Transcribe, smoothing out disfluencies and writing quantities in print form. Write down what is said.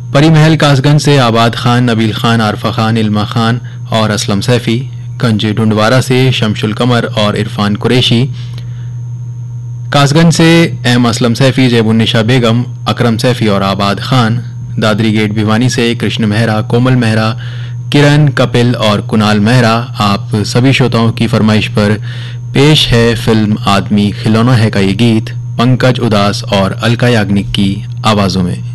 परी महल कासगंज से आबाद खान, नबील खान, आरफा खान, इल्मा खान और असलम सैफी। गंज ढूंढवारा से शमशुल कमर और इरफान कुरैशी। कासगंज से एम असलम सैफी, जैबुन्निशा बेगम, अकरम सैफी और आबाद खान। दादरी गेट भिवानी से कृष्ण मेहरा, कोमल मेहरा, किरण, कपिल और कुणाल मेहरा। आप सभी श्रोताओं की फरमाइश पर पेश है फिल्म आदमी खिलौना है का ये गीत पंकज उदास और अलका याग्निक की आवाजों में।